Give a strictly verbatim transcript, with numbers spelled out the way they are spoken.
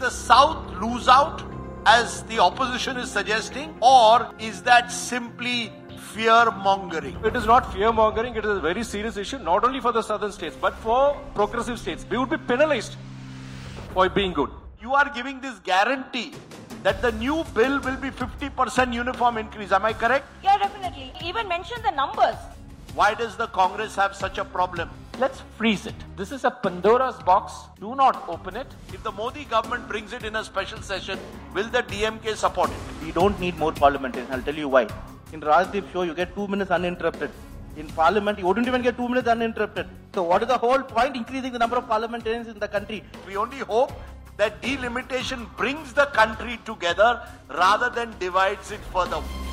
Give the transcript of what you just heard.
the South lose out, as the opposition is suggesting, or is that simply fear-mongering? It is not fear-mongering. It is a very serious issue, not only for the southern states, but for progressive states. We would be penalized for being good. You are giving this guarantee that the new bill will be fifty percent uniform increase. Am I correct? Yeah, definitely. Even mention the numbers. Why does the Congress have such a problem? Let's freeze it. This is a Pandora's box. Do not open it. If the Modi government brings it in a special session, will the D M K support it? We don't need more parliamentarians. I'll tell you why. In Rajdeep show, you get two minutes uninterrupted. In parliament, you wouldn't even get two minutes uninterrupted. So what is the whole point? Increasing the number of parliamentarians in the country. We only hope that delimitation brings the country together rather than divides it further.